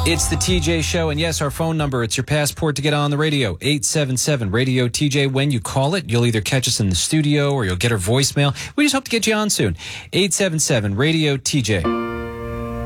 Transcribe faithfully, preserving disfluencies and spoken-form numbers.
It's the T J Show, and yes, our phone number, it's your passport to get on the radio, eight seven seven, radio T J. When you call it, you'll either catch us in the studio or you'll get our voicemail. We just hope to get you on soon. eight seven seven, radio T J.